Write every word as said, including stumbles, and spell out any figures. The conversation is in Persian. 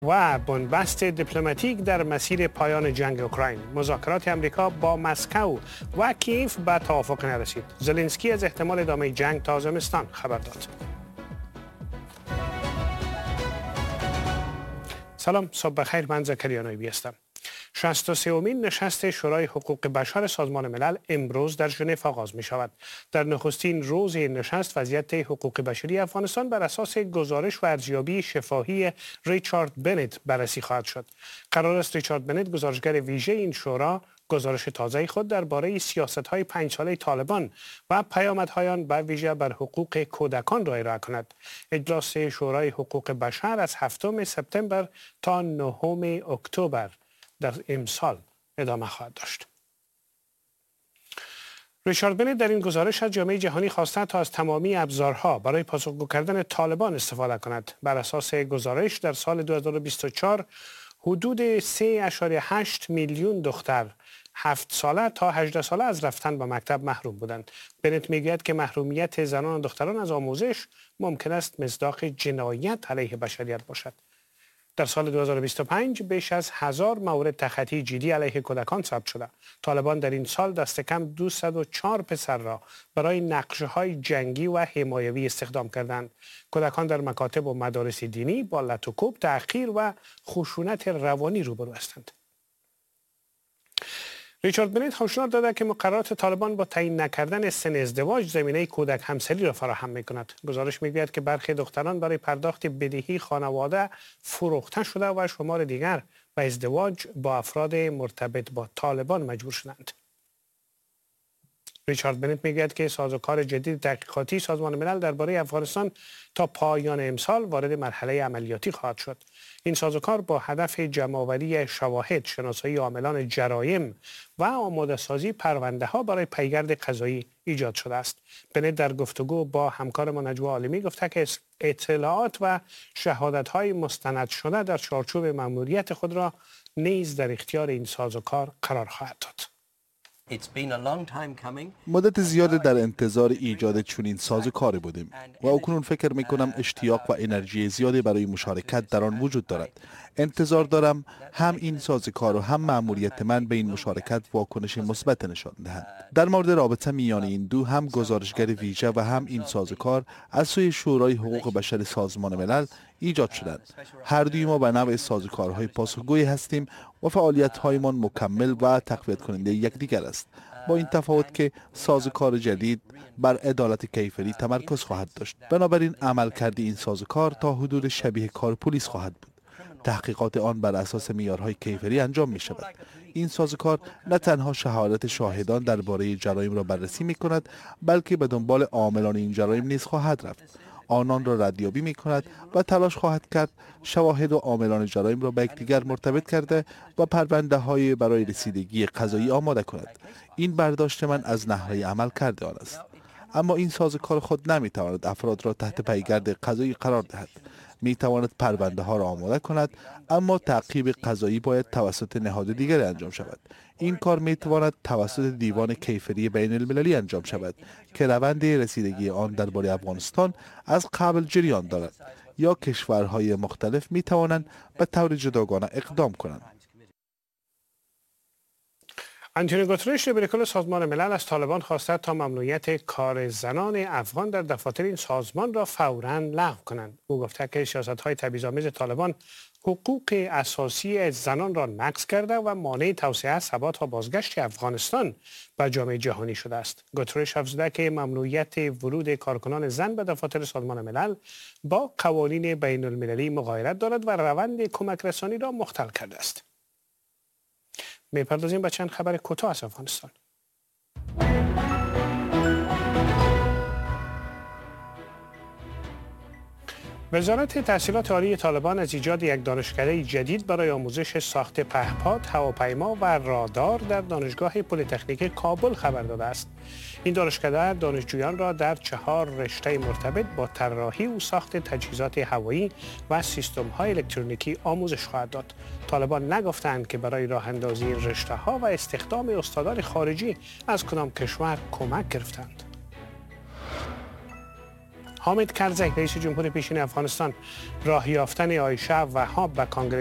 و بنبست دیپلماتیک در مسیر پایان جنگ اوکراین. مذاکرات امریکا با مسکو و کیف به توافق نرسید. زلنسکی از احتمال ادامه جنگ تا زمستان خبر داد. سلام، صبح بخیر. من زکریا نایبی هستم. شصت و سومین نشست شورای حقوق بشر سازمان ملل امروز در ژنو آغاز می شود. در نخستین روز این نشست وضعیت حقوق بشری افغانستان بر اساس گزارش و ارزیابی شفاهی ریچارد بنت بررسی خواهد شد. قرار است ریچارد بنت، گزارشگر ویژه این شورا، گزارش تازه خود درباره سیاست‌های پنج ساله طالبان و پیامدهای آن به ویژه بر حقوق کودکان را ارائه کند. اجلاس شورای حقوق بشر از هفتم سپتامبر تا نهم اکتبر در امسال ادامه خواهد داشت. ریچارد بنت در این گزارش از جامعه جهانی خواسته تا از تمامی ابزارها برای پاسخگو کردن طالبان استفاده کند. بر اساس گزارش در سال دو هزار و بیست و چهار حدود سه ممیز هشت میلیون دختر هفت ساله تا هجده ساله از رفتن به مکتب محروم بودند. بنت میگوید که محرومیت زنان و دختران از آموزش ممکن است مصداق جنایت علیه بشریت باشد. در سال دو هزار و بیست و پنج بیش از هزار مورد تخطی جدی علیه کودکان ثبت شده. طالبان در این سال دست کم دویست و چهار پسر را برای نقشه‌های جنگی و حمایوی استخدام کردند. کودکان در مکاتب و مدارس دینی با لط و کوب، تأخیر و خشونت روانی روبرو هستند. ریچارد بنت هشدار داده که مقررات طالبان با تعیین نکردن سن ازدواج زمینه کودک همسری را فراهم می‌کند. گزارش می‌گوید که برخی دختران برای پرداخت بدهی خانواده فروخته شده و شمار دیگر به ازدواج با افراد مرتبط با طالبان مجبور شدند. ریچارد بنت میگوید که سازوکار جدید تحقیقاتی سازمان ملل درباره افغانستان تا پایان امسال وارد مرحله عملیاتی خواهد شد. این سازوکار با هدف جمع‌آوری شواهد، شناسایی عاملان جرایم و آماده سازی پرونده ها برای پیگرد قضایی ایجاد شده است. بنت در گفتگو با همکارمان نجوا عالمی گفته که اطلاعات و شهادت های مستند شده در چارچوب مأموریت خود را نیز در اختیار این سازوکار قرار خواهد داد. مدت زیاد در انتظار ایجاد چنین سازوکاری بودیم و اکنون فکر می کنم اشتیاق و انرژی زیادی برای مشارکت در آن وجود دارد. انتظار دارم هم این سازوکار و هم مأموریت من به این مشارکت واکنش مثبت نشان دهند. در مورد رابطه میان این دو، هم گزارشگر ویژه و هم این سازوکار از سوی شورای حقوق بشر سازمان ملل ایجاد شدند. هر دوی ما به نوع سازوکارهای پاسخگویی هستیم و فعالیت‌هایمان مکمل و تقویت کننده یکدیگر است، با این تفاوت که سازوکار جدید بر عدالت کیفری تمرکز خواهد داشت. بنابراین عملکرد این سازوکار تا حدود شبیه کار پلیس خواهد بود. تحقیقات آن بر اساس معیارهای کیفری انجام می شود. این سازوکار نه تنها شهادت شاهدان درباره جرایم را بررسی می کند، بلکه به دنبال عاملان این جرایم نیز خواهد رفت. آنان را ردیابی می کند و تلاش خواهد کرد شواهد و عاملان جرایم را به یکدیگر مرتبط کرده و پرونده های برای رسیدگی قضایی آماده کند. این برداشت من از نحوه عمل کرده آن است. اما این سازوکار خود نمی تواند افراد را تحت پیگرد قضایی قرار دهد. می تواند پرونده ها را آماده کند، اما تعقیب قضایی باید توسط نهاد دیگری انجام شود. این کار می تواند توسط دیوان کیفری بین المللی انجام شود که روند رسیدگی آن درباره افغانستان از قبل جریان دارد، یا کشورهای مختلف می توانند به طور جداگانه اقدام کنند. آنتونیو گوترش، رئیس سازمان ملل، از طالبان خواسته تا ممنوعیت کار زنان افغان در دفاتر این سازمان را فوراً لغو کنند. او گفته که سیاست‌های تبعیض‌آمیز طالبان حقوق اساسی زنان را نقض کرده و مانع توسعه، ثبات و بازگشت افغانستان به جامعه جهانی شده است. گوترش افزوده که ممنوعیت ورود کارکنان زن به دفاتر سازمان ملل با قوانین بین المللی مغایرت دارد و روند کمک رسانی را مختل کرده است. می‌پردازیم به چند خبر کوتاه از افغانستان. وزارت تحصیلات عالی طالبان از ایجاد یک دانشکده جدید برای آموزش ساخت پهپاد، هواپیما و رادار در دانشگاه پلی‌تکنیک کابل خبر داده است. این دانشکده دانشجویان را در چهار رشته مرتبط با طراحی و ساخت تجهیزات هوایی و سیستم‌های الکترونیکی آموزش خواهد داد. طالبان نگفتند که برای راه اندازی این رشته‌ها و استخدام استادان خارجی از کدام کشور کمک گرفتند. حامد کرزی رئیس جمهور پیشین افغانستان راه یافتن عایشه وهاب به کانگره